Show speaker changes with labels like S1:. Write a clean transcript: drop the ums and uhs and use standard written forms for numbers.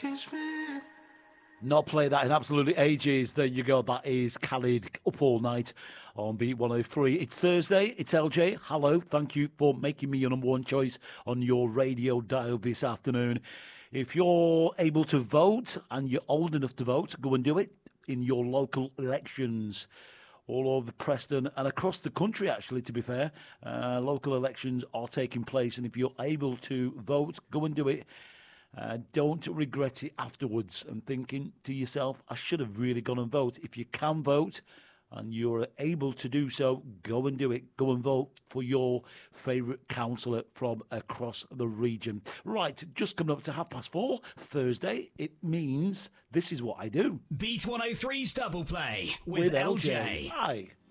S1: Not played that in absolutely ages. There you go. That is Khalid, Up All Night on Beat 103. It's Thursday. It's LJ. Hello. Thank you for making me your number one choice on your radio dial this afternoon. If you're able to vote and you're old enough to vote, go and do it in your local elections. All over Preston and across the country, actually, to be fair. Local elections are taking place, and if you're able to vote, go and do it. Don't regret it afterwards and thinking to yourself, I should have really gone and vote. If you can vote and you're able to do so, go and do it. Go and vote for your favourite councillor from across the region. Right, just coming up to 4:30 Thursday, it means this is what I do.
S2: Beat 103's Double Play with LJ.
S1: Hi.